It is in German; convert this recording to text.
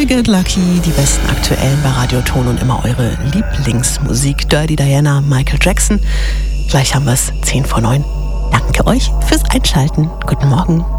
Get Lucky, die besten aktuellen bei Radio Ton und immer eure Lieblingsmusik. Dirty Diana, Michael Jackson. Gleich haben wir es, 10 vor 9. Danke euch fürs Einschalten. Guten Morgen.